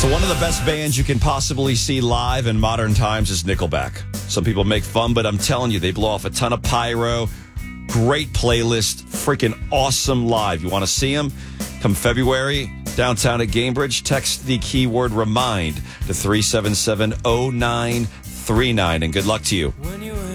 So one of the best bands you can possibly see live in modern times is Nickelback. Some people make fun, but I'm telling you, they blow off a ton of pyro. Great playlist. Freaking awesome live. You want to see them? Come February, downtown at Gamebridge, text the keyword REMIND to 3770939. And good luck to you.